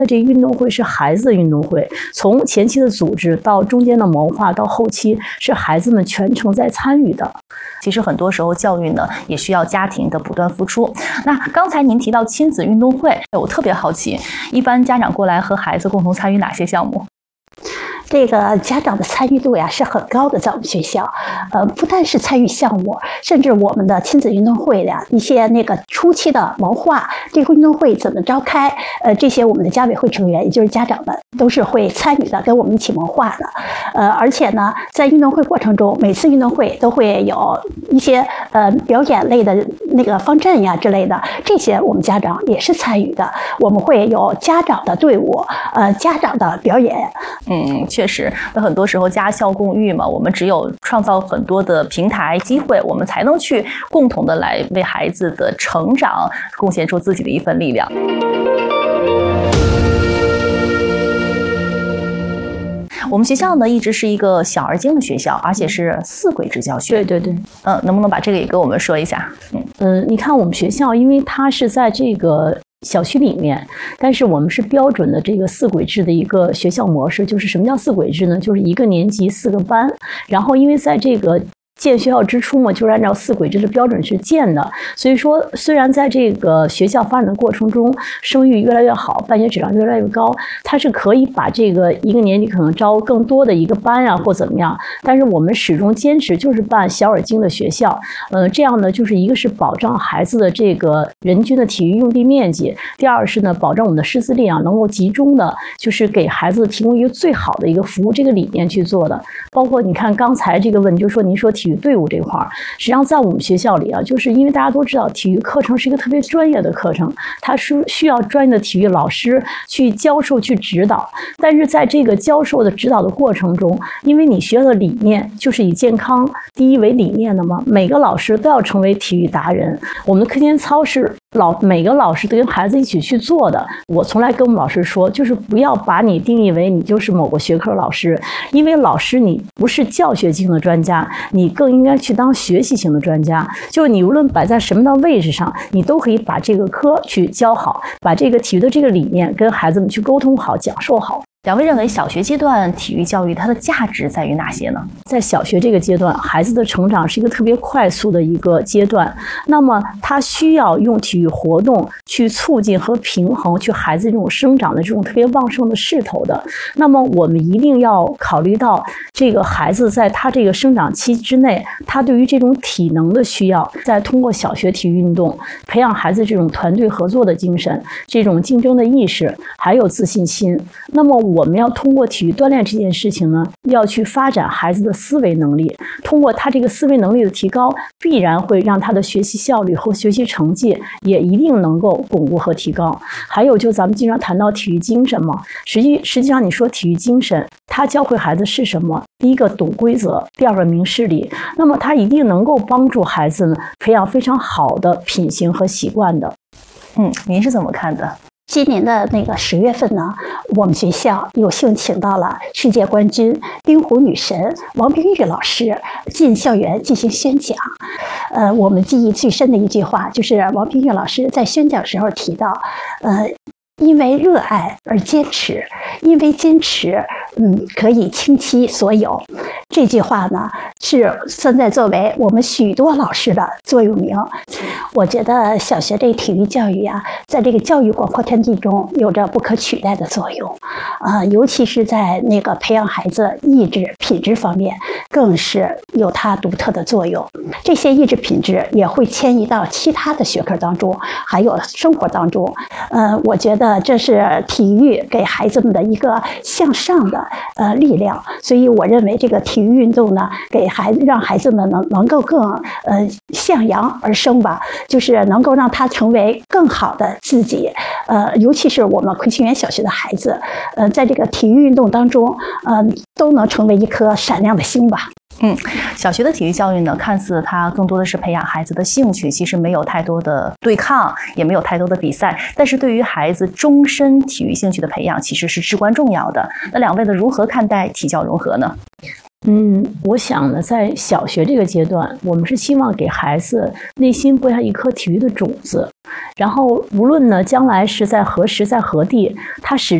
这个运动会是孩子的运动会，从前期的组织到中间的谋划到后期，是孩子们全程在参与的。 其实很多时候教育呢，也需要家庭的不断付出。那刚才您提到亲子运动会，我特别好奇，一般家长过来和孩子共同参与哪些项目？ 这个家长的参与度呀是很高的，在我们学校，不但是参与项目，甚至我们的亲子运动会呀，一些那个初期的谋划，这个运动会怎么召开，这些我们的家委会成员，也就是家长们，都是会参与的，跟我们一起谋划的。而且呢，在运动会过程中，每次运动会都会有一些表演类的那个方阵呀之类的，这些我们家长也是参与的。我们会有家长的队伍，家长的表演。 确实，那很多时候家校共育嘛，我们只有创造很多的平台机会，我们才能去共同的来为孩子的成长贡献出自己的一份力量。我们学校呢一直是一个小而精的学校，而且是4轨制教学。 对。 能不能把这个也跟我们说一下？ 你看我们学校，因为它是在这个小区里面，但是我们是标准的这个4轨制的一个学校模式。就是什么叫4轨制呢？就是1个年级4个班，然后因为在这个建学校之初嘛，就是按照4轨制的标准去建的。所以说，虽然在这个学校发展的过程中，声誉越来越好，办学质量越来越高，它是可以把这个1个年级可能招更多的一个班啊，或怎么样。但是我们始终坚持就是办小而精的学校。这样呢，就是一个是保障孩子的这个人均的体育用地面积，第二是呢，保证我们的师资力量能够集中的，就是给孩子提供一个最好的一个服务，这个理念去做的。包括你看刚才这个问题，就是说您说体育队伍这块儿，实际上在我们学校里啊，就是因为大家都知道体育课程是一个特别专业的课程，它是需要专业的体育老师去教授去指导。但是在这个教授的指导的过程中，因为你学校的理念就是以健康第一为理念的嘛，每个老师都要成为体育达人。我们的课间操是每个老师都跟孩子一起去做的。我从来跟我们老师说，就是不要把你定义为你就是某个学科老师，因为老师你不是教学型的专家，你更应该去当学习型的专家。就是你无论摆在什么的位置上，你都可以把这个科去教好，把这个体育的这个理念跟孩子们去沟通好，讲授好。 两位认为小学阶段体育教育它的价值在于哪些呢？ 在小学这个阶段，孩子的成长是一个特别快速的一个阶段，那么他需要用体育活动去促进和平衡去孩子这种生长的这种特别旺盛的势头的。那么我们一定要考虑到这个孩子在他这个生长期之内，他对于这种体能的需要，再通过小学体育运动培养孩子这种团队合作的精神，这种竞争的意识，还有自信心。那么我们要通过体育锻炼这件事情呢，要去发展孩子的思维能力。通过他这个思维能力的提高，必然会让他的学习效率和学习成绩也一定能够巩固和提高。还有就咱们经常谈到体育精神嘛，实际上你说体育精神，他教会孩子是什么？第一个懂规则，第二个明事理。那么他一定能够帮助孩子们培养非常好的品行和习惯的。 您是怎么看的？ 今年的那个10月份呢，我们学校有幸请到了世界冠军冰壶女神王冰玉老师进校园进行宣讲。我们记忆最深的一句话就是王冰玉老师在宣讲时候提到，因为热爱而坚持，因为坚持，可以倾其所有。这句话呢，是现在作为我们许多老师的座右铭。我觉得小学这体育教育啊，在这个教育广阔天地中有着不可取代的作用，尤其是在那个培养孩子意志品质方面，更是有它独特的作用。这些意志品质也会迁移到其他的学科当中，还有生活当中。我觉得这是体育给孩子们的一个向上的力量，所以我认为这个体育运动呢，让孩子们能够更向阳而生吧，就是能够让他成为更好的自己。尤其是我们葵青园小学的孩子，在这个体育运动当中，都能成为一颗闪亮的星吧。 小学的体育教育呢，看似它更多的是培养孩子的兴趣，其实没有太多的对抗，也没有太多的比赛，但是对于孩子终身体育兴趣的培养，其实是至关重要的。那两位呢，如何看待体教融合呢？ 我想呢，在小学这个阶段，我们是希望给孩子内心播下一颗体育的种子，然后无论呢将来是在何时在何地，他始